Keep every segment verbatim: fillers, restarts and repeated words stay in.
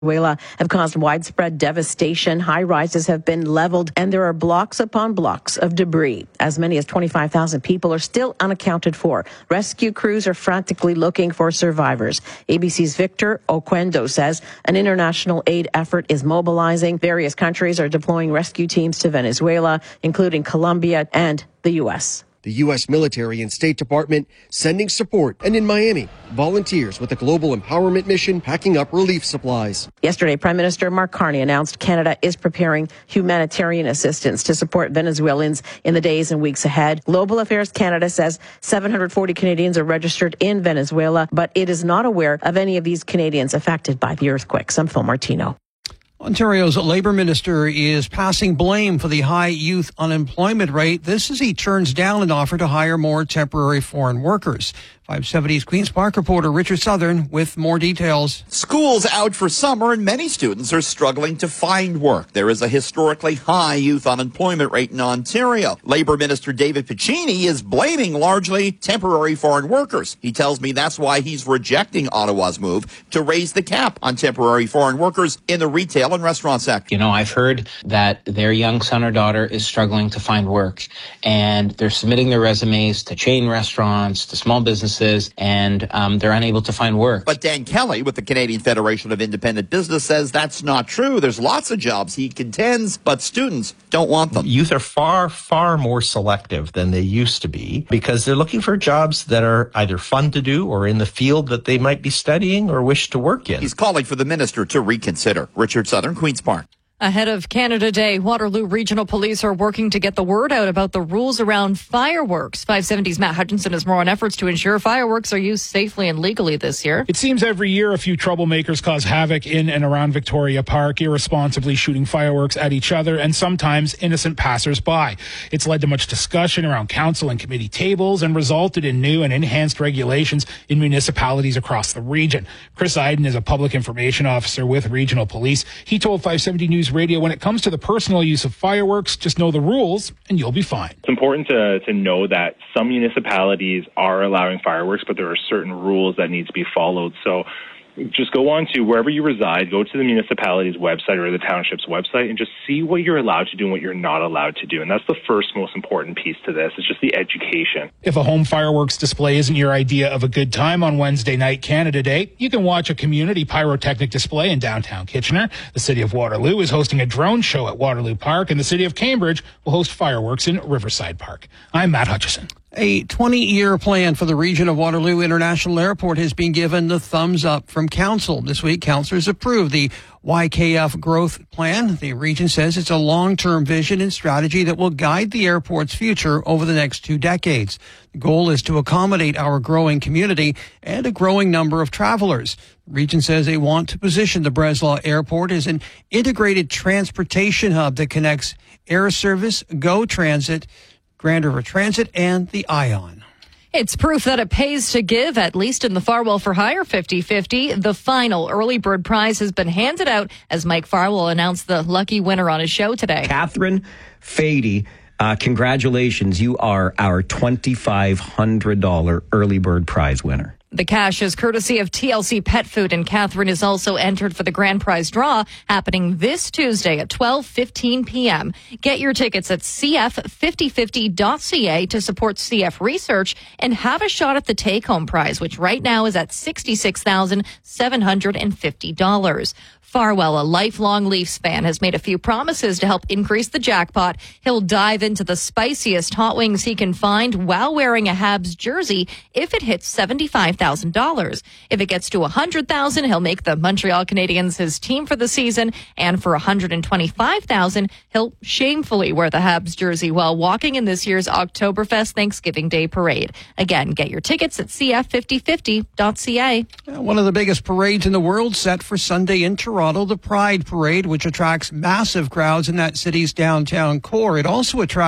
Venezuela have caused widespread devastation. High rises have been leveled, and there are blocks upon blocks of debris. As many as twenty-five thousand people are still unaccounted for. Rescue crews are frantically looking for survivors. A B C's Victor Oquendo says an international aid effort is mobilizing. Various countries are deploying rescue teams to Venezuela, including Colombia and the U S The U S military and State Department sending support. And in Miami, volunteers with the Global Empowerment Mission packing up relief supplies. Yesterday, Prime Minister Mark Carney announced Canada is preparing humanitarian assistance to support Venezuelans in the days and weeks ahead. Global Affairs Canada says seven hundred forty Canadians are registered in Venezuela, but it is not aware of any of these Canadians affected by the earthquakes. I'm Phil Martino. Ontario's Labour Minister is passing blame for the high youth unemployment rate. This as he turns down an offer to hire more temporary foreign workers. five seventy's Queen's Park reporter Richard Southern with more details. School's out for summer and many students are struggling to find work. There is a historically high youth unemployment rate in Ontario. Labour Minister David Piccini is blaming largely temporary foreign workers. He tells me that's why he's rejecting Ottawa's move to raise the cap on temporary foreign workers in the retail and restaurant sector. You know, I've heard that their young son or daughter is struggling to find work, and they're submitting their resumes to chain restaurants, to small businesses, and um, they're unable to find work. But Dan Kelly with the Canadian Federation of Independent Business says that's not true. There's lots of jobs, he contends, but students don't want them. Youth are far, far more selective than they used to be because they're looking for jobs that are either fun to do or in the field that they might be studying or wish to work in. He's calling for the minister to reconsider. Richard Southern, Queen's Park. Ahead of Canada Day, Waterloo Regional Police are working to get the word out about the rules around fireworks. five seventy's Matt Hutchinson has more on efforts to ensure fireworks are used safely and legally this year. It seems every year a few troublemakers cause havoc in and around Victoria Park, irresponsibly shooting fireworks at each other and sometimes innocent passers-by. It's led to much discussion around council and committee tables and resulted in new and enhanced regulations in municipalities across the region. Chris Iden is a public information officer with Regional Police. He told five seventy News Radio, when it comes to the personal use of fireworks, just know the rules and you'll be fine. It's important to, to know that some municipalities are allowing fireworks, but there are certain rules that need to be followed. So just go on to wherever you reside, go to the municipality's website or the township's website and just see what you're allowed to do and what you're not allowed to do. And that's the first most important piece to this. It's just the education. If a home fireworks display isn't your idea of a good time on Wednesday night, Canada Day, you can watch a community pyrotechnic display in downtown Kitchener. The city of Waterloo is hosting a drone show at Waterloo Park, and the city of Cambridge will host fireworks in Riverside Park. I'm Matt Hutchison. A twenty-year plan for the region of Waterloo International Airport has been given the thumbs up from council. This week, councillors approved the Y K F growth plan. The region says it's a long-term vision and strategy that will guide the airport's future over the next two decades. The goal is to accommodate our growing community and a growing number of travelers. The region says they want to position the Breslau Airport as an integrated transportation hub that connects air service, GO Transit, Grand River Transit, and the ION. It's proof that it pays to give, at least in the Farwell for Hire fifty fifty. The final early bird prize has been handed out as Mike Farwell announced the lucky winner on his show today. Catherine Fady, uh, congratulations. You are our twenty-five hundred dollars early bird prize winner. The cash is courtesy of T L C Pet Food, and Catherine is also entered for the grand prize draw happening this Tuesday at twelve fifteen p.m. Get your tickets at c f fifty fifty dot c a to support C F research and have a shot at the take-home prize, which right now is at sixty-six thousand seven hundred fifty dollars. Farwell, a lifelong Leafs fan, has made a few promises to help increase the jackpot. He'll dive into the spiciest hot wings he can find while wearing a Habs jersey if it hits seventy-five thousand dollars. If it gets to one hundred thousand dollars, he'll make the Montreal Canadiens his team for the season. And for one hundred twenty-five thousand dollars, he'll shamefully wear the Habs jersey while walking in this year's Oktoberfest Thanksgiving Day parade. Again, get your tickets at c f fifty fifty dot c a. One of the biggest parades in the world set for Sunday in Toronto. The Pride Parade, which attracts massive crowds in that city's downtown core. It also attracts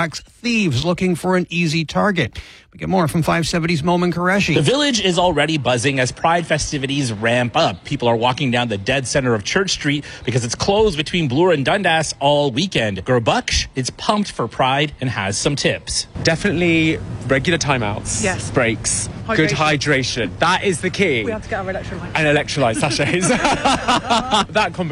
thieves looking for an easy target. We get more from five seventy's Momin Qureshi. The village is already buzzing as Pride festivities ramp up. People are walking down the dead center of Church Street because it's closed between Bloor and Dundas all weekend. Gurbuksh is pumped for Pride and has some tips. Definitely regular timeouts. Yes. Breaks. Hydration. Good hydration. That is the key. We have to get our electrolytes. And electrolyte sachets. That combination.